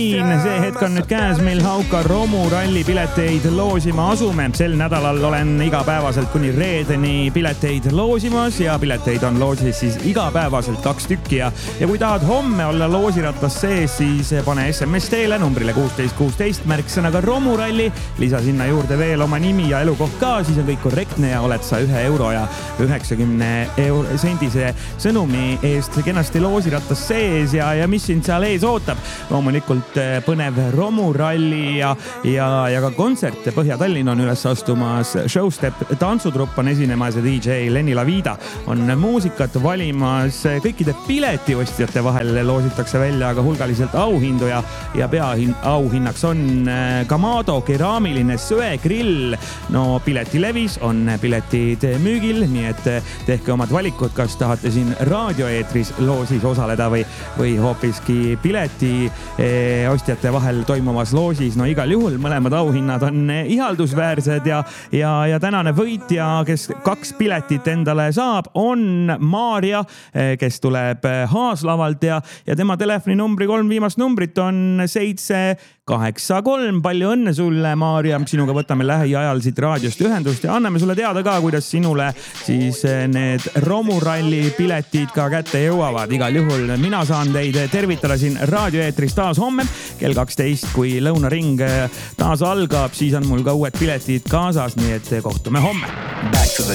See hetk on nüüd käes, meil Hauka romuralli pileteid loosima asume. Sel nädalal olen igapäevaselt kuni reedeni pileteid loosimas ja pileteid on loosis siis igapäevaselt 2 tükki. Ja kui tahad homme olla loosiratas sees, siis pane SMS teele numbrile 1616 märksõnaga romuralli. Lisa sinna juurde veel oma nimi ja elukoht ka, siis on kõik korrektne ja oled sa 1 euro ja 90 sendise sõnumi eest kenasti loosiratas sees ja mis sind seal ees ootab. Loomulikult põnev romuralli ja ka kontsert. Põhja-Tallinn on üles astumas Showstep tantsutrupp on esinemas ja DJ Lenny Lavida on muusikat valimas. Kõikide piletiostjate vahel loositakse välja aga hulgaliselt auhindu ja peaauhinnaks on Kamado keraamiline söegrill. No piletilevis on piletid müügil, nii et tehke omad valikud, kas tahate siin raadioeetris loosis osaleda või hoopiski pileti ostjate vahel toimuvas loosis. No igal juhul mõlemad auhinnad on ihaldusväärsed ja tänane võitja, kes 2 piletit endale saab, on Maarja, kes tuleb Haaslavalt ja tema telefoninumbri 3 viimast numbrit on 783. Palju õnne sulle, Maarja. Sinuga võtame lähiajal siit raadiost ühendust ja anname sulle teada ka, kuidas sinule siis need romuralli piletid ka kätte jõuavad. Igal juhul mina saan teid tervitada siin raadioeetris taas homme kell 12, kui lõunaring taas algab, siis on mul ka uued piletid kaasas, nii et kohtume homme.